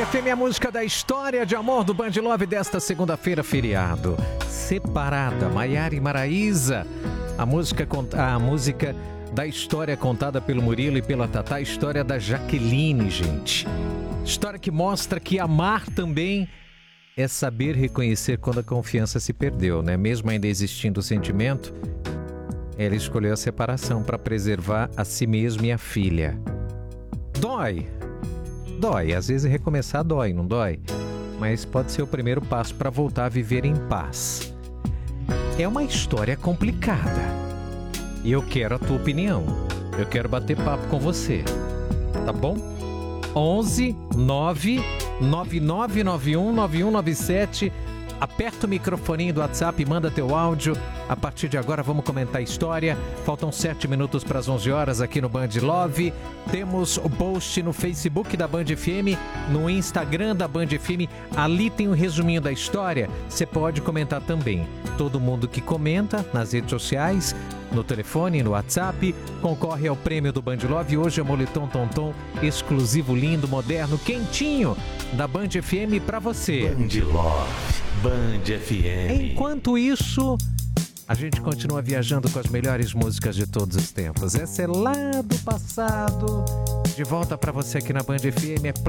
FM, a música da história de amor do Band Love desta segunda-feira, feriado. Separada, Maiara e Maraísa. A música da história contada pelo Murilo e pela Tatá, a história da Jaqueline, gente. História que mostra que amar também é saber reconhecer quando a confiança se perdeu, né? Mesmo ainda existindo o sentimento, ela escolheu a separação para preservar a si mesma e a filha. Dói. Dói, às vezes recomeçar dói, não dói? Mas pode ser o primeiro passo para voltar a viver em paz. É uma história complicada. E eu quero a tua opinião. Eu quero bater papo com você. Tá bom? 11 9 9991 9197. Aperta o microfoninho do WhatsApp e manda teu áudio. A partir de agora vamos comentar a história. Faltam 7 minutos para as 11 horas aqui no Band Love. Temos o post no Facebook da Band FM, no Instagram da Band FM. Ali tem um resuminho da história. Você pode comentar também. Todo mundo que comenta nas redes sociais, no telefone, no WhatsApp, concorre ao prêmio do Band Love. Hoje é moletom Tonton, exclusivo, lindo, moderno, quentinho, da Band FM para você. Band Love, Band FM. Enquanto isso, a gente continua viajando com as melhores músicas de todos os tempos. Essa é lá do passado. De volta para você aqui na Band FM.